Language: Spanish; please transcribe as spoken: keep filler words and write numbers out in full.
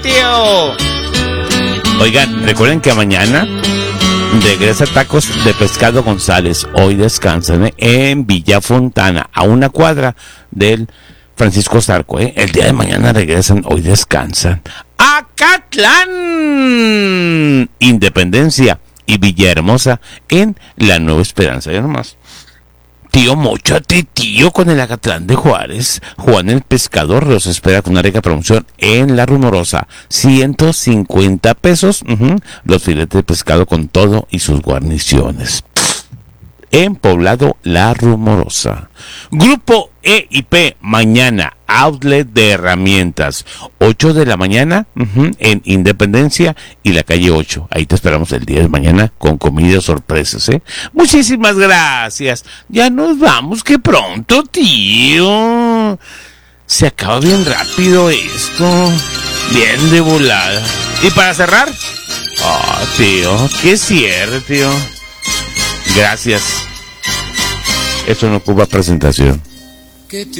tío! Oigan, recuerden que mañana regresa Tacos de Pescado González. Hoy descansan, ¿eh? En Villa Fontana, a una cuadra del Francisco Zarco, ¿eh? El día de mañana regresan, hoy descansan. Acatlán, Independencia y Villahermosa en La Nueva Esperanza. Ya nomás. Tío, móchate, tío, con el Acatlán de Juárez. Juan el Pescador los espera con una rica promoción en La Rumorosa. ciento cincuenta pesos. Uh-huh. Los filetes de pescado con todo y sus guarniciones. En Poblado La Rumorosa. Grupo E y P, mañana, outlet de herramientas. ocho de la mañana, uh-huh, en Independencia y la calle ocho. Ahí te esperamos el día de mañana con comida y sorpresas, ¿eh? Muchísimas gracias. Ya nos vamos, que pronto, tío. Se acaba bien rápido esto. Bien de volada. ¿Y para cerrar? Oh, tío, qué cierre, tío. Gracias. Eso no ocupa presentación.